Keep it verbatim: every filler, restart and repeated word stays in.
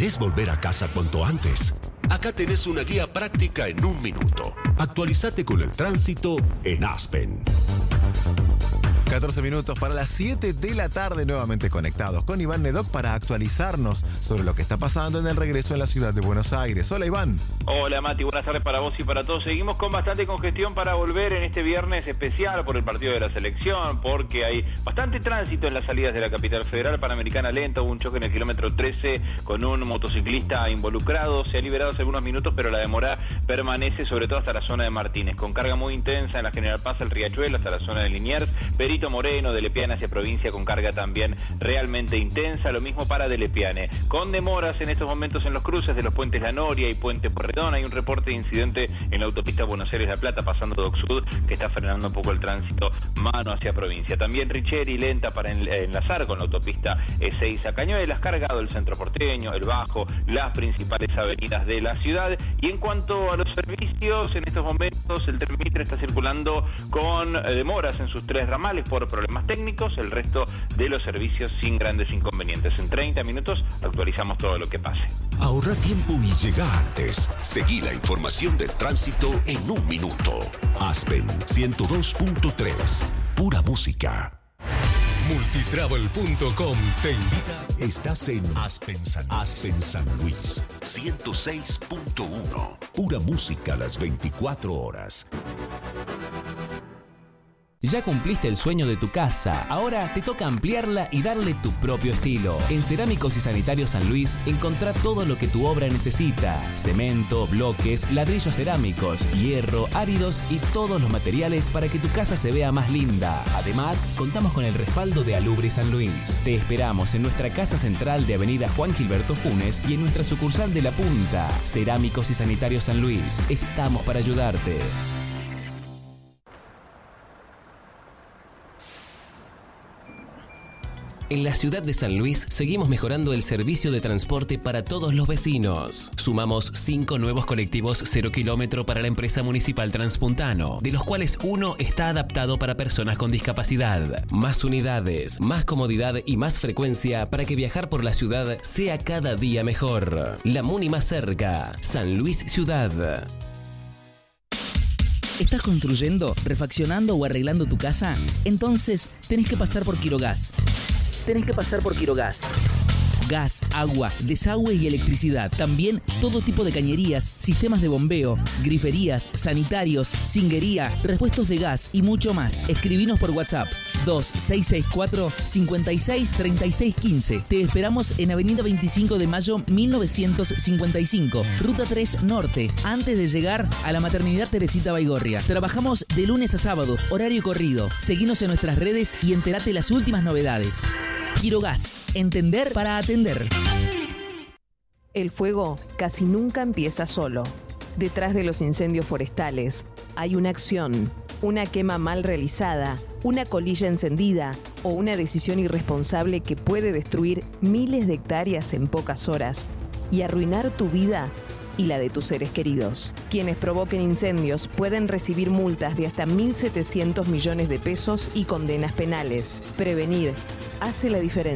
¿Querés volver a casa cuanto antes? Acá tenés una guía práctica en un minuto. Actualizate con el tránsito en Aspen. catorce minutos para las siete de la tarde, nuevamente conectados con Iván Nedoc para actualizarnos sobre lo que está pasando en el regreso en la ciudad de Buenos Aires. Hola, Iván. Hola, Mati, buenas tardes para vos y para todos. Seguimos con bastante congestión para volver en este viernes especial por el partido de la selección, porque hay bastante tránsito en las salidas de la capital federal. Panamericana lenta, hubo un choque en el kilómetro trece con un motociclista involucrado. Se ha liberado hace algunos minutos, pero la demora permanece, sobre todo hasta la zona de Martínez, con carga muy intensa en la General Paz, el Riachuelo, hasta la zona de Liniers. Perito Moreno, de Lepiane hacia provincia, con carga también realmente intensa. Lo mismo para de Lepiane, con demoras en estos momentos en los cruces de los puentes La Noria y Puente Porredón. Hay un reporte de incidente en la autopista Buenos Aires-La Plata, pasando Doc Sud, que está frenando un poco el tránsito mano hacia provincia. También Richeri, lenta para enlazar con la autopista E seis a Cañuelas, cargado el centro porteño, el Bajo, las principales avenidas de la ciudad. Y en cuanto a los servicios, en estos momentos el tren Mitre está circulando con demoras en sus tres ramales por problemas técnicos, el resto de los servicios sin grandes inconvenientes. En treinta minutos actualizamos todo lo que pase. Ahorra tiempo y llega antes. Seguí la información del tránsito en un minuto. Aspen ciento dos punto tres. Pura música. Multitravel punto com te invita. Estás en Aspen San, Aspen San Luis ciento seis punto uno. Pura música las veinticuatro horas. Ya cumpliste el sueño de tu casa, ahora te toca ampliarla y darle tu propio estilo. En Cerámicos y Sanitarios San Luis, encontrá todo lo que tu obra necesita: cemento, bloques, ladrillos cerámicos, hierro, áridos y todos los materiales para que tu casa se vea más linda. Además, contamos con el respaldo de Alubri San Luis. Te esperamos en nuestra casa central de Avenida Juan Gilberto Funes y en nuestra sucursal de La Punta. Cerámicos y Sanitarios San Luis, estamos para ayudarte. En la ciudad de San Luis seguimos mejorando el servicio de transporte para todos los vecinos. Sumamos cinco nuevos colectivos cero kilómetro para la empresa municipal Transpuntano, de los cuales uno está adaptado para personas con discapacidad. Más unidades, más comodidad y más frecuencia para que viajar por la ciudad sea cada día mejor. La Muni más cerca, San Luis Ciudad. ¿Estás construyendo, refaccionando o arreglando tu casa? Entonces tenés que pasar por Quirogas. Tenés que pasar por Quirogas. Gas, agua, desagüe y electricidad. También todo tipo de cañerías, sistemas de bombeo, griferías, sanitarios, cinguería, repuestos de gas y mucho más. Escribinos por WhatsApp dos seis seis cuatro, cinco seis, tres seis uno cinco. Te esperamos en Avenida veinticinco de Mayo mil novecientos cincuenta y cinco, Ruta tres Norte, antes de llegar a la Maternidad Teresita Baigorria. Trabajamos de lunes a sábado, horario corrido. Seguinos en nuestras redes y entérate las últimas novedades. Quirogas, entender para atender. El fuego casi nunca empieza solo. Detrás de los incendios forestales hay una acción, una quema mal realizada, una colilla encendida o una decisión irresponsable que puede destruir miles de hectáreas en pocas horas y arruinar tu vida y la de tus seres queridos. Quienes provoquen incendios pueden recibir multas de hasta mil setecientos millones de pesos y condenas penales. Prevenir hace la diferencia.